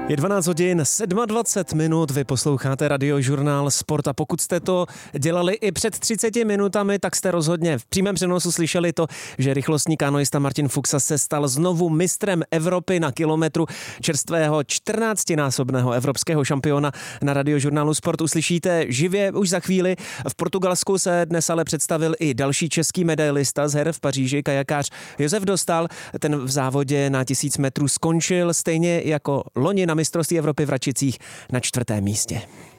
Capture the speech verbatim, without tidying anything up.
Je dvanáct hodin, dvacet sedm minut, vy posloucháte Radiožurnál Sport a pokud jste to dělali i před třiceti minutami, tak jste rozhodně v přímém přenosu slyšeli to, že rychlostní kanoista Martin Fuxa se stal znovu mistrem Evropy na kilometru. Čerstvého čtrnáctinásobného evropského šampiona na Radiožurnálu Sport uslyšíte živě už za chvíli. V Portugalsku se dnes ale představil i další český medailista z her v Paříži, kajakář Josef Dostál. Ten v závodě na tisíc metrů skončil stejně jako loni na mistrovství Evropy v Račicích na čtvrtém místě.